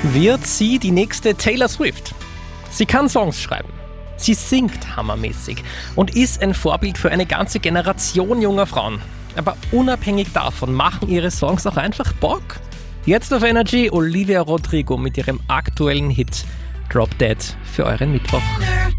Wird sie die nächste Taylor Swift? Sie kann Songs schreiben. Sie singt hammermäßig und ist ein Vorbild für eine ganze Generation junger Frauen. Aber unabhängig davon machen ihre Songs auch einfach Bock. Jetzt auf Energy Olivia Rodrigo mit ihrem aktuellen Hit Drop Dead für euren Mittwoch.